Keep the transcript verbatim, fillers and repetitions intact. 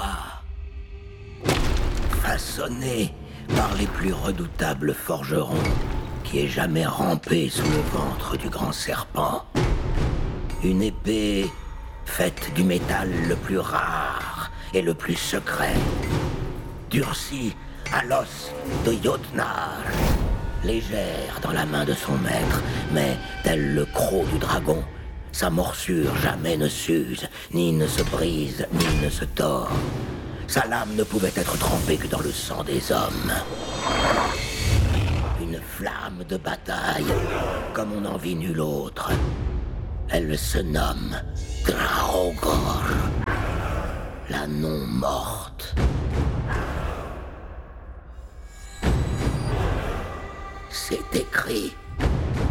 bois, façonnée par les plus redoutables forgerons qui aient jamais rampé sous le ventre du grand serpent. Une épée faite du métal le plus rare et le plus secret, durcie à l'os de Jotnar, légère dans la main de son maître, mais tel le croc du dragon, sa morsure jamais ne s'use, ni ne se brise, ni ne se tord. Sa lame ne pouvait être trempée que dans le sang des hommes. Une flamme de bataille, comme on n'en vit nulle autre. Elle se nomme Draugr, la non-morte. C'est écrit